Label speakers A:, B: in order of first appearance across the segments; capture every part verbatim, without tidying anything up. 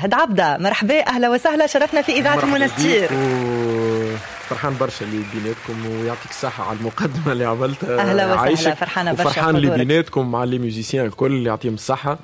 A: فهد عبدة مرحبا، أهلا وسهلا، شرفنا في إذاعة المنستير.
B: فرحان برشا اللي بيناتكم ويعطيك الصحة على المقدمة اللي عملتها.
A: أهلا وسهلا، فرحانة برشا.
B: وفرحان اللي بيناتكم مع لي ميوزيسيان الكل اللي يعطيهم الصحة.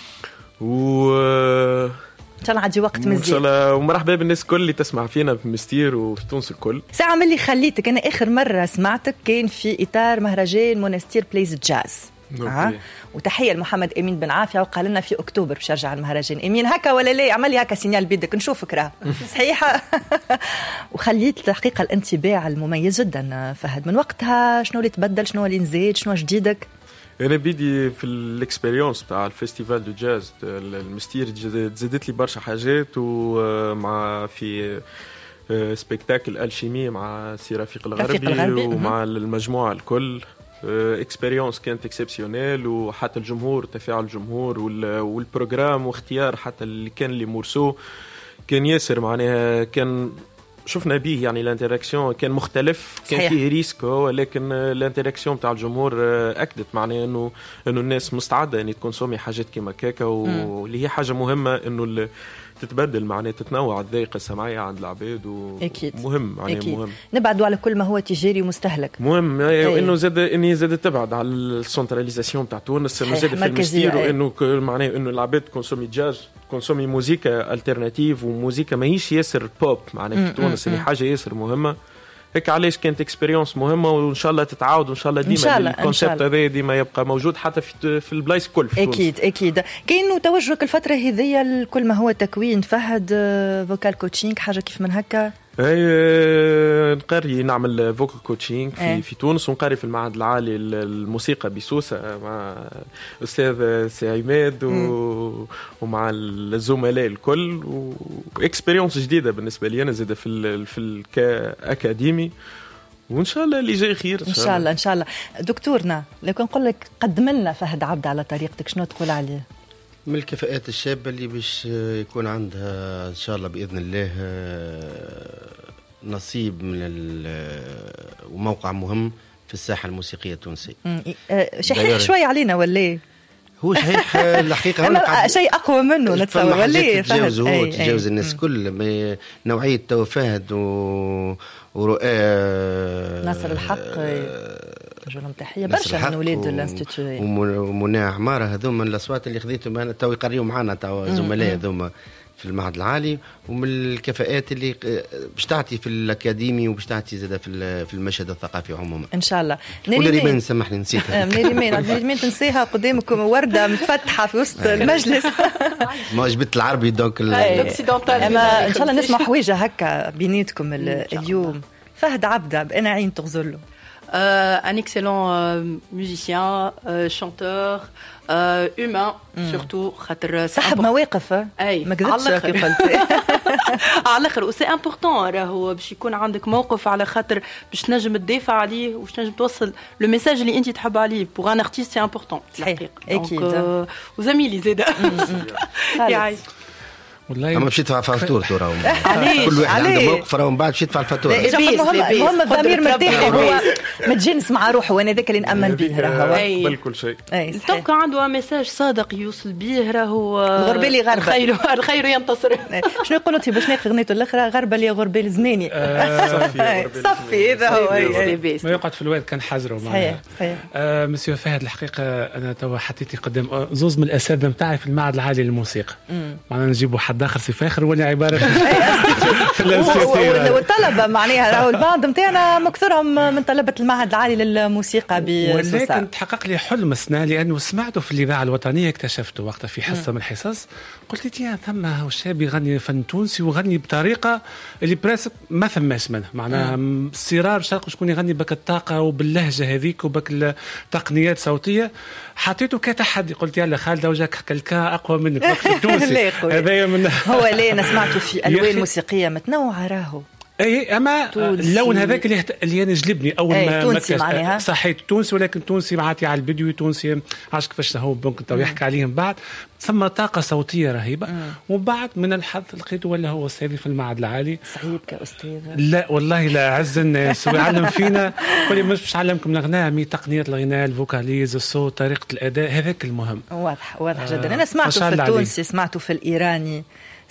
B: و
A: ان شاء الله عندي وقت مزيان.
B: ان شاء الله، ومرحبا بالناس الكل اللي تسمع فينا في مستير وفي تونس الكل.
A: ساعة من اللي خليتك انا اخر مرة سمعتك كان في اطار مهرجان منستير بلايز جاز. آه. وتحية لمحمد امين بن عافية، وقال لنا في اكتوبر باش يرجع المهرجان. امين هكا ولا لا؟ عمل لي هكا سينيال بيدك نشوفك راه صحيحة. وخليت الحقيقة الانطباع المميز جدا فهد. من وقتها شنو اللي تبدل، شنو اللي نزيد، شنو جديدك؟
B: انا بيدي في الاكسبيريونس تاع الفيستيفال دو جاز المستير زادت لي برشا حاجات، ومع في سبيكتاكل الشيمي مع سي رفيق الغربي, الغربي ومع المجموعه الكل. اكسبيريونس كانت اكسبسيونيل، وحتى الجمهور، تفاعل الجمهور والبروجرام واختيار حتى اللي كان اللي مورسو كان ياسر معناها كان شفنا به يعني الانتراكسيون كان مختلف، كان فيه ريسك، ولكن الانتراكسيون تاع الجمهور اكدت معناه انه انه الناس مستعده ان تكونسومي حاجات كيما كاكا، واللي هي حاجه مهمه انه تتبدل معناه تتنوع الذائقه السمعيه عند العباد، ومهم معناه مهم
A: نبعدوا على كل ما هو تجاري ومستهلك.
B: مهم وانه زاد اني زاد تبعد على السنتراليزاسيون تاع تونس، انه زاد في المستير، وانه معناه انه العباد كونسومي جاز، كونسومي موسيقى الترناتيف وموسيقى ماهيش ياسر بوب معناه في تونس، اللي حاجه ياسر مهمه. هيك علاش كانت اكسبيريونس مهمه، وان شاء الله تتعاود، وان شاء الله ديما الكونسيبت هذا ديما يبقى موجود حتى في في البلايص الكل في تونس.
A: اكيد اكيد. كاين توجهك الفتره هذيا لكل ما هو تكوين فهد فوكال كوتشينج حاجه كيف من هكا؟
B: اي نقري نعمل فوكال كوتشينج في أي. في تونس، ونقري في المعهد العالي الموسيقى بسوسه مع استاذ سي عماد و... ومع الزملاء الكل، واكسبيريونس جديده بالنسبه لي انا زاده في ال... في الاكاديمي، وان شاء الله اللي جاي خير
A: ان شاء الله. ان شاء الله. دكتورنا لو كان نقول لك قدم لنا فهد عبدة على طريقتك، شنو تقول عليه؟
C: من الكفاءات الشابة اللي باش يكون عندها إن شاء الله بإذن الله نصيب من وموقع مهم في الساحة الموسيقية التونسية.
A: شحيح شوي علينا ولا
C: هو شحيح الحقيقة
A: أنا شيء أقوى منه نتصور ولا
C: تجاوز هو تجاوز الناس كل نوعية تو فهد ورؤى
A: ناصر الحق رجلهم تحية برشا من ولاد الانستيتيو
C: ومنى عمارة، هذوما الأصوات اللي خذيتهم تو يقريوا معنا تو زملاء هذوما في المعهد العالي، ومن الكفاءات اللي باش تعطي في الأكاديمي وباش تعطي زادة في في المشهد الثقافي عموما
A: إن شاء الله.
C: نريمان سامحني نسيتها.
A: نريمان نريمان تنسيها قدامكم وردة متفتحة في وسط المجلس.
C: ما جبت العربي دونك
A: أما إن شاء الله نسمع حويجة هكا بيناتكم اليوم. فهد عبدة بأنا عين تغزر له.
D: Euh, un excellent euh, musicien, euh, chanteur, euh, humain mm. surtout. خاطر
A: صاحب مواقف ما كذبتش كي قلت
D: على الاخر، وسي امبورطون راهو باش يكون عندك موقف على خاطر باش تنجم تدافع عليه وباش تنجم توصل لو ميساج اللي انت تحب عليه. بوغ ان ارتيست سي امبورطون
A: الحقيقه اكيد.
D: وزميلي زيد يعيش
C: والله اما مشيت تدفع الفاتوره ترى كل واحد عنده موقف راه من بعد مشيت تدفع الفاتوره.
A: المهم الضمير مرتاح، هو متجنس مع روحه، وانا ذاك اللي نامن به راهو
B: قبل كل شيء.
D: توقع عنده ميساج صادق يوصل به راهو
A: الغربالي غربه
D: الخير الخير ينتصر.
A: شنو يقولوا انت باش ناخذ غنيته الاخرى غربالي غربال زماني صفي هذا هو
E: ما يقعد في الواد كان حجره
A: صحيح صحيح.
E: مسيو فهد الحقيقه انا توا حطيتي قدام زوز من الاساتذه نتاعي في المعهد العالي للموسيقى، معناها نجيبوا حد اخر سي فاخر ولا عباره في
A: الانستيتيو والطلبه معناها راهو البعض نتاعنا مكثرهم من طلبه المعهد العالي للموسيقى بسوسه.
E: ولكن تحقق لي حلم السنه لانه سمعته في الاذاعه الوطنيه، اكتشفته وقتها في حصه من الحصص، قلت يا ثم شاب يغني فن تونسي وغني بطريقه اللي براسك ما ثماش منها، معناها الصرار شرق شكون يغني بك الطاقه وباللهجه هذيك وبك التقنيات صوتيه. حطيته كتحدي، قلت يلا خالد وجاك كلكا اقوى منك وقت التونسي هذا من
A: هو ليه انا سمعته في الوان موسيقيه متنوعه راهو.
E: اي اما اللون هذاك اللي اللي انا جلبني اول ما
A: تونسي معناها
E: صحيت تونسي، ولكن تونسي معاتي على البدوي تونسي عاش كيفاش هو ممكن تو يحكي عليهم بعد. ثم طاقه صوتيه رهيبه. مم. وبعد من الحظ لقيته ولا هو استاذي في المعهد العالي.
A: سعيد كاستاذ؟
E: لا والله لا، اعز الناس ويعلم فينا كل مش باش نعلمكم الغناء، مي تقنيات الغناء، الفوكاليز، الصوت، طريقه الاداء، هذاك المهم.
A: واضح واضح جدا. انا سمعته في التونسي، سمعته في الايراني،